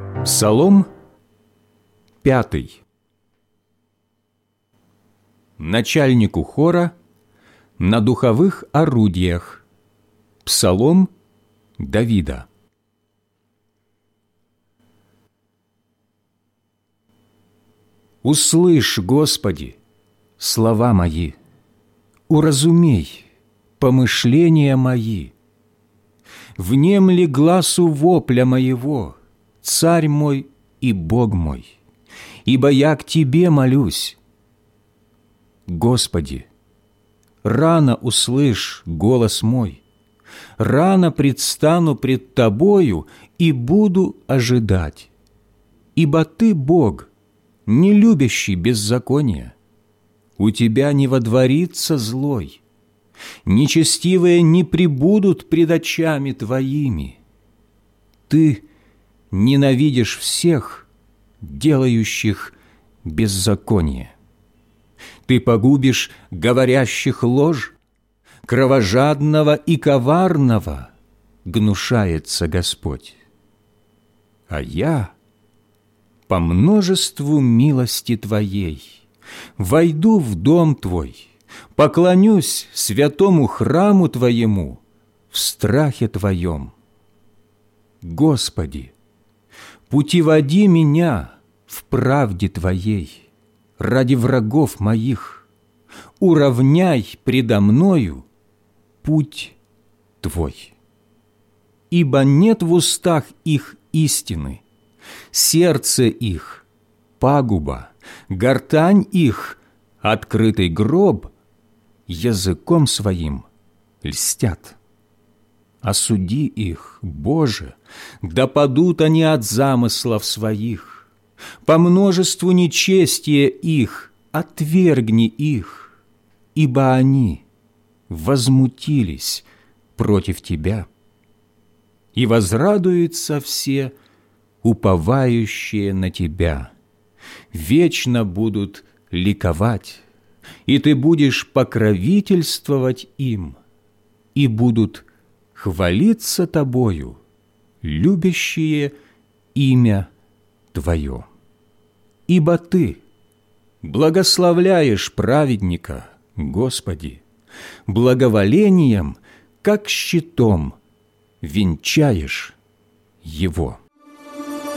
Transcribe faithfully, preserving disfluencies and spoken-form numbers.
Псалом пятый. Начальнику хора на духовых орудиях. Псалом Давида. Услышь, Господи, слова мои, уразумей помышления мои. Внемли гласу вопля моего, Царь мой и Бог мой, ибо я к Тебе молюсь. Господи, рано услышь голос мой, рано предстану пред Тобою и буду ожидать, ибо Ты, Бог, не любящий беззакония. У Тебя не водворится злой, нечестивые не пребудут пред очами Твоими. Ты ненавидишь всех, делающих беззаконие. Ты погубишь говорящих ложь, кровожадного и коварного гнушается Господь. А я по множеству милости Твоей войду в дом Твой, поклонюсь святому храму Твоему в страхе Твоем. Господи, путеводи меня в правде Твоей ради врагов моих, уравняй предо мною путь Твой. Ибо нет в устах их истины, сердце их – пагуба, гортань их – открытый гроб, языком своим льстят. Осуди их, Боже, да падут они от замыслов своих. По множеству нечестия их отвергни их, ибо они возмутились против Тебя. И возрадуются все, уповающие на Тебя, вечно будут ликовать, и Ты будешь покровительствовать им, и будут хвалиться Тобою, любящие имя Твое. Ибо Ты благословляешь праведника, Господи, благоволением, как щитом, венчаешь его.